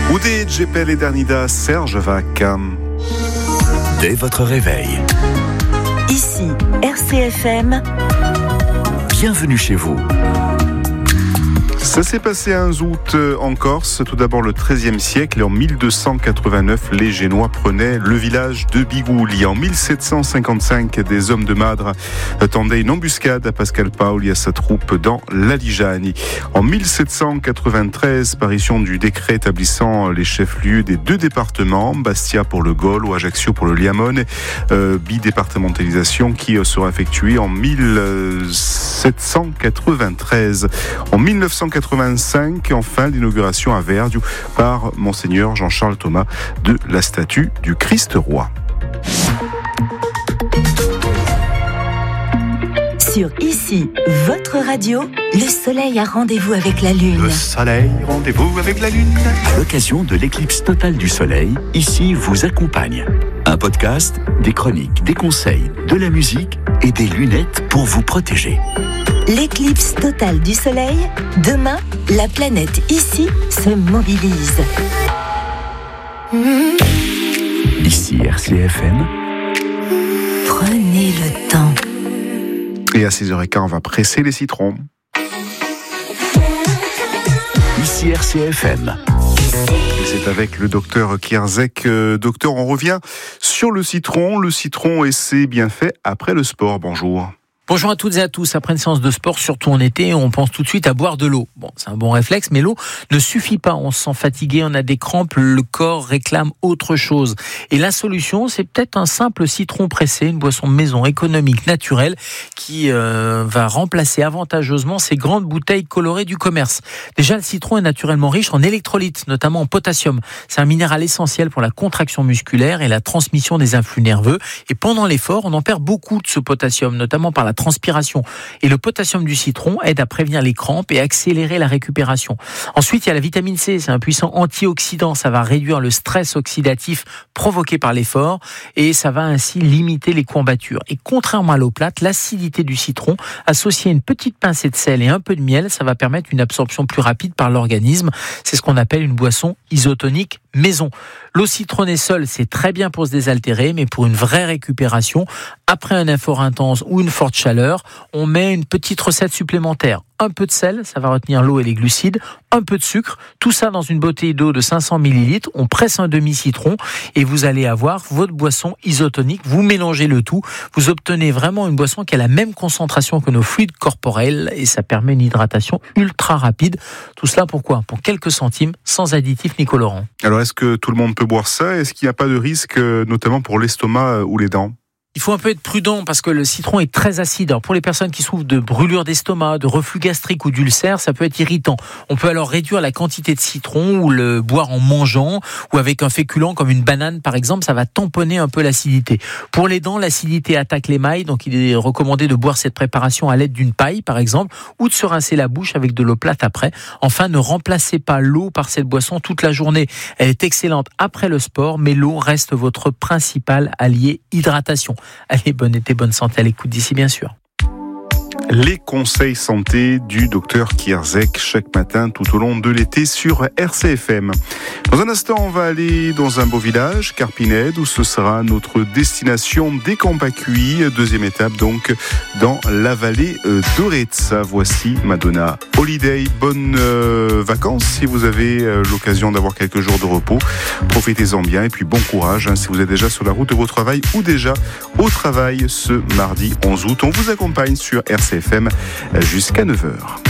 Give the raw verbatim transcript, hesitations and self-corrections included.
Oudé, Djepel et Dernida, Serge Vac. Dès votre réveil. Ici, R C F M. Bienvenue chez vous. Ça s'est passé un août en Corse, tout d'abord le treizième siècle, et en mille deux cent quatre-vingt-neuf, les Génois prenaient le village de Bigouli. En mille sept cent cinquante-cinq, des hommes de Madre tendaient une embuscade à Pascal Paoli et à sa troupe dans l'Aligiani. En mille sept cent quatre-vingt-treize, parution du décret établissant les chefs-lieux des deux départements, Bastia pour le Gol ou Ajaccio pour le Liamone, euh, bidépartementalisation qui sera effectuée en mille sept cent quatre-vingt-treize. En mille neuf cent quatre-vingt-cinq, enfin, l'inauguration à Verdiou par Monseigneur Jean-Charles Thomas de la statue du Christ-Roi. Sur Ici, votre radio, le soleil a rendez-vous avec la lune. Le soleil, rendez-vous avec la lune. À l'occasion de l'éclipse totale du soleil, Ici vous accompagne. Un podcast, des chroniques, des conseils, de la musique et des lunettes pour vous protéger. L'éclipse totale du soleil, demain, la planète Ici se mobilise. Ici R C F M. Prenez le temps. Et à six heures quinze, on va presser les citrons. Ici R C F M. Et c'est avec le docteur Kierzek. Euh, docteur, on revient sur le citron. Le citron et ses bienfaits après le sport. Bonjour. Bonjour à toutes et à tous. Après une séance de sport, surtout en été, on pense tout de suite à boire de l'eau. Bon, c'est un bon réflexe, mais l'eau ne suffit pas. On se sent fatigué, on a des crampes, le corps réclame autre chose. Et la solution, c'est peut-être un simple citron pressé, une boisson maison économique, naturelle, qui euh, va remplacer avantageusement ces grandes bouteilles colorées du commerce. Déjà, le citron est naturellement riche en électrolytes, notamment en potassium. C'est un minéral essentiel pour la contraction musculaire et la transmission des influx nerveux. Et pendant l'effort, on en perd beaucoup de ce potassium, notamment par la transpiration. Et le potassium du citron aide à prévenir les crampes et accélérer la récupération. Ensuite, il y a la vitamine C, c'est un puissant antioxydant, ça va réduire le stress oxydatif provoqué par l'effort et ça va ainsi limiter les courbatures. Et contrairement à l'eau plate, l'acidité du citron, associée à une petite pincée de sel et un peu de miel, ça va permettre une absorption plus rapide par l'organisme. C'est ce qu'on appelle une boisson isotonique maison. L'eau citronnée seule, c'est très bien pour se désaltérer, mais pour une vraie récupération, après un effort intense ou une forte chaleur, on met une petite recette supplémentaire. Un peu de sel, ça va retenir l'eau et les glucides, un peu de sucre, tout ça dans une bouteille d'eau de cinq cents millilitres, on presse un demi-citron et vous allez avoir votre boisson isotonique, vous mélangez le tout, vous obtenez vraiment une boisson qui a la même concentration que nos fluides corporels et ça permet une hydratation ultra rapide. Tout cela pourquoi ? Pour quelques centimes, sans additifs ni colorants. Alors, est-ce que tout le monde peut boire ça ? Est-ce qu'il n'y a pas de risque, notamment pour l'estomac ou les dents ? Il faut un peu être prudent parce que le citron est très acide. Alors pour les personnes qui souffrent de brûlure d'estomac, de reflux gastrique ou d'ulcère, ça peut être irritant. On peut alors réduire la quantité de citron ou le boire en mangeant ou avec un féculent comme une banane par exemple, ça va tamponner un peu l'acidité. Pour les dents, l'acidité attaque l'émail, donc il est recommandé de boire cette préparation à l'aide d'une paille par exemple ou de se rincer la bouche avec de l'eau plate après. Enfin, ne remplacez pas l'eau par cette boisson toute la journée. Elle est excellente après le sport, mais l'eau reste votre principal allié hydratation. Allez, bonne été, bonne santé à l'écoute d'ici, bien sûr. Les conseils santé du docteur Kierzek chaque matin tout au long de l'été sur R C F M. Dans un instant, on va aller dans un beau village, Carpinède, où ce sera notre destination des Camps-Cuits. Deuxième étape donc dans la vallée d'Orezza. Voici Madonna Holiday. Bonnes euh, vacances si vous avez euh, l'occasion d'avoir quelques jours de repos. Profitez-en bien et puis bon courage hein, si vous êtes déjà sur la route de votre travail ou déjà au travail ce mardi onze août. On vous accompagne sur R C F M jusqu'à neuf heures.